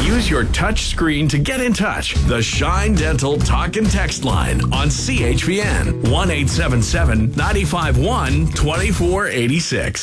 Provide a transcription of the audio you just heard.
Use your touch screen to get in touch. The Shine Dental Talk and Text line on CHPN 1-877-951-2486.